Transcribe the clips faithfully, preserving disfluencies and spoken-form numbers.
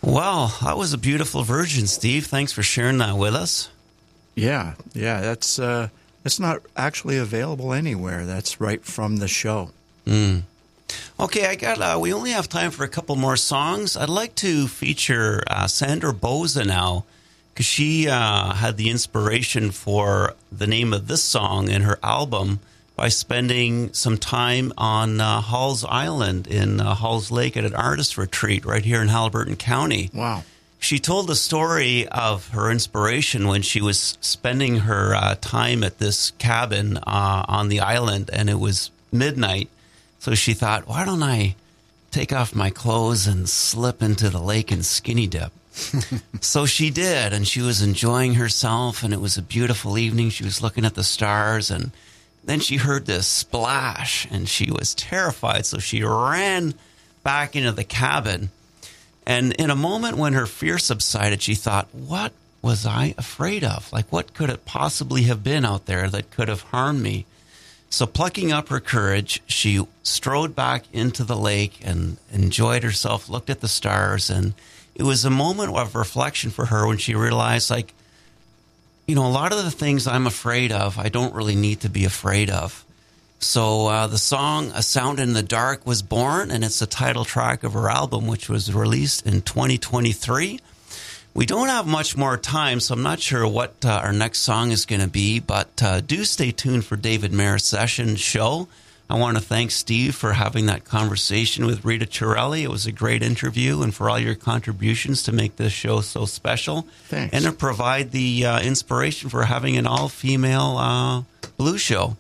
Wow, that was a beautiful version, Steve. Thanks for sharing that with us. Yeah, yeah, that's uh, it's not actually available anywhere. That's right from the show. Mm. Okay, I got. Uh, we only have time for a couple more songs. I'd like to feature uh, Sandra Boza now, because she uh, had the inspiration for the name of this song in her album by spending some time on uh, Halls Island in uh, Halls Lake at an artist retreat right here in Haliburton County. Wow. She told the story of her inspiration when she was spending her uh, time at this cabin uh, on the island, and it was midnight. So she thought, why don't I take off my clothes and slip into the lake and skinny dip? So she did, and she was enjoying herself, and it was a beautiful evening. She was looking at the stars, and then she heard this splash, and she was terrified. So she ran back into the cabin. And in a moment when her fear subsided, she thought, what was I afraid of? Like, what could it possibly have been out there that could have harmed me? So plucking up her courage, she strode back into the lake and enjoyed herself, looked at the stars. And it was a moment of reflection for her when she realized, like, you know, a lot of the things I'm afraid of, I don't really need to be afraid of. So uh, the song A Sound in the Dark was born, and it's the title track of her album, which was released in twenty twenty-three. We don't have much more time, so I'm not sure what uh, our next song is going to be, but uh, do stay tuned for David Mayer's session show. I want to thank Steve for having that conversation with Rita Chiarelli. It was a great interview, and for all your contributions to make this show so special. Thanks. And to provide the uh, inspiration for having an all-female uh, blues show.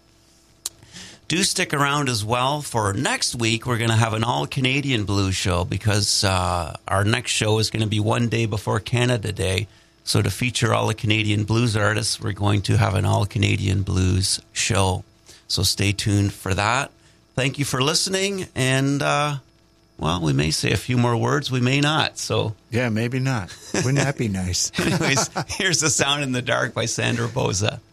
Do stick around as well. For next week, we're going to have an all-Canadian blues show because uh, our next show is going to be one day before Canada Day. So to feature all the Canadian blues artists, we're going to have an all-Canadian blues show. So stay tuned for that. Thank you for listening. And, uh, well, we may say a few more words. We may not. So Yeah, maybe not. Wouldn't that be nice? anyways, here's The Sound in the Dark by Sandra Boza.